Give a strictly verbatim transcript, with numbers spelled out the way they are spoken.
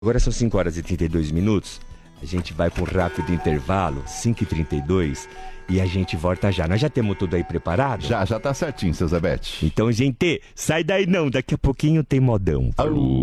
Agora são cinco horas e trinta e dois minutos. A gente vai para um rápido intervalo, cinco e trinta e dois, e a gente volta já. Nós já temos tudo aí preparado? Já, já tá certinho, seu Zé Bete. Então, gente, sai daí não. Daqui a pouquinho tem modão. Alô.